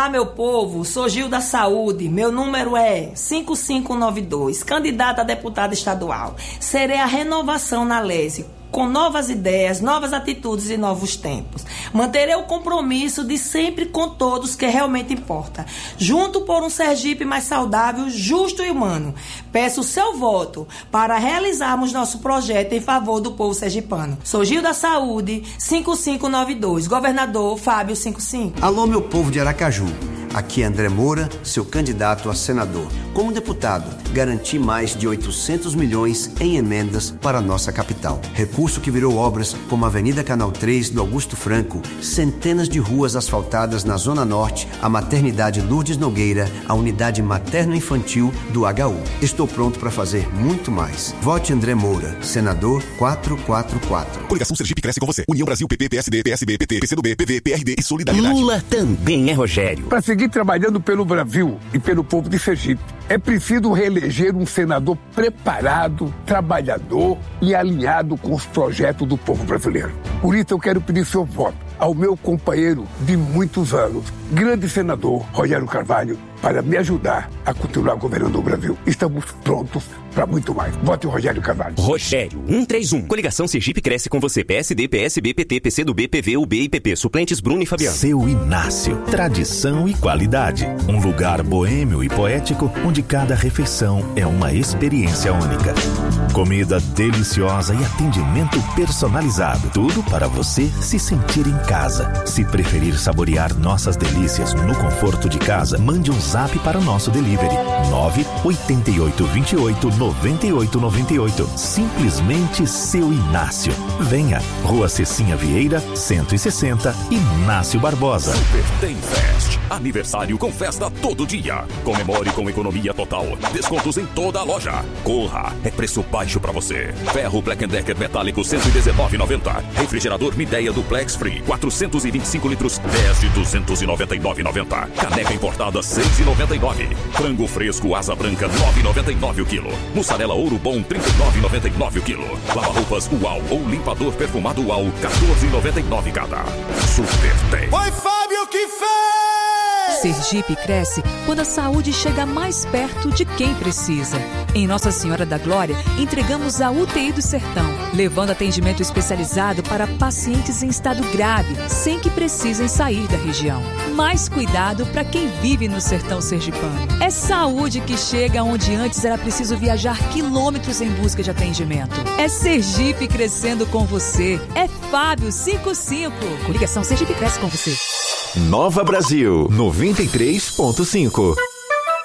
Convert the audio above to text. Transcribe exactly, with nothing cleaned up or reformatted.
Olá, meu povo, sou Gil da Saúde, meu número é cinco cinco nove dois, candidata a deputada estadual. Serei a renovação na Lese, com novas ideias, novas atitudes e novos tempos. Manterei o compromisso de sempre com todos que realmente importa. Junto por um Sergipe mais saudável, justo e humano. Peço o seu voto para realizarmos nosso projeto em favor do povo sergipano. Sou Gil da Saúde, cinco cinco nove dois, governador Fábio cinquenta e cinco. Alô, meu povo de Aracaju. Aqui é André Moura, seu candidato a senador. Como deputado, garanti mais de oitocentos milhões em emendas para a nossa capital. Recurso que virou obras como a Avenida Canal três do Augusto Franco, centenas de ruas asfaltadas na Zona Norte, a Maternidade Lourdes Nogueira, a Unidade Materno-Infantil do H U. Estou pronto para fazer muito mais. Vote André Moura, senador quatrocentos e quarenta e quatro. Coligação Sergipe cresce com você. União Brasil, P P, P S D, P S B, P T, P C do B, P V, P R D e Solidariedade. Lula também é Rogério. Para seguir trabalhando pelo Brasil e pelo povo de Sergipe, é preciso reeleger um senador preparado, trabalhador e alinhado com os projetos do povo brasileiro. Por isso eu quero pedir seu voto ao meu companheiro de muitos anos, grande senador Rogério Carvalho, para me ajudar a continuar governando o Brasil. Estamos prontos para muito mais. Vote o Rogério Carvalho. Rogério, cento e trinta e um. Coligação Sergipe cresce com você. P S D, P S B, P T, P C do B, P V, U B e P P. Suplentes Bruno e Fabiano. Seu Inácio. Tradição e qualidade. Um lugar boêmio e poético onde cada refeição é uma experiência única. Comida deliciosa e atendimento personalizado. Tudo para você se sentir em casa. Se preferir saborear nossas delícias no conforto de casa, mande um zap para o nosso delivery. nove oito oito, dois oito, nove oito nove oito. Simplesmente Seu Inácio. Venha. Rua Cecinha Vieira, cento e sessenta, Inácio Barbosa. Super Tem Fest. Aniversário com festa todo dia. Comemore com economia total. Descontos em toda a loja. Corra. É preço baixo pra você. Ferro Black Decker metálico cento e dezenove reais e noventa centavos. Refrigerador Midea Duplex Free quatrocentos e vinte e cinco litros dez de duzentos e noventa e nove reais e noventa centavos. Caneca importada seis reais e noventa e nove centavos. Frango fresco asa branca nove reais e noventa e nove centavos o quilo. Mussarela Ouro Bom trinta e nove reais e noventa e nove centavos o quilo. Lava-roupas Uau ou limpador perfumado Uau quatorze reais e noventa e nove centavos cada. Super Tem. Foi Fábio que fez! Sergipe cresce quando a saúde chega mais perto de quem precisa. Em Nossa Senhora da Glória, entregamos a U T I do Sertão, levando atendimento especializado para pacientes em estado grave, sem que precisem sair da região. Mais cuidado para quem vive no sertão sergipano. É saúde que chega onde antes era preciso viajar quilômetros em busca de atendimento. É Sergipe crescendo com você. É Fábio cinquenta e cinco. Coligação Sergipe cresce com você. Nova Brasil, noventa e três ponto cinco.